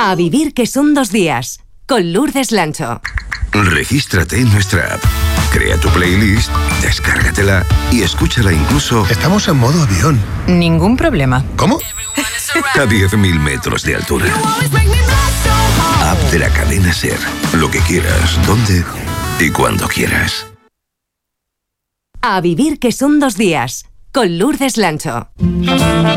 A vivir que son 2 días, con Lourdes Lancho. Regístrate en nuestra app, crea tu playlist, descárgatela y escúchala incluso... Estamos en modo avión. Ningún problema. ¿Cómo? A 10.000 metros de altura. App de la cadena SER. Lo que quieras, donde y cuando quieras. A vivir que son 2 días, con Lourdes Lancho.